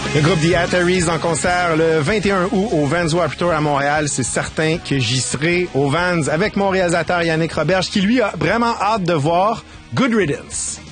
Le groupe The Ataris en concert le 21 août au Vans Warped Tour à Montréal. C'est certain que j'y serai au Vans avec mon réalisateur Yannick Roberge qui, lui, a vraiment hâte de voir Good Riddance.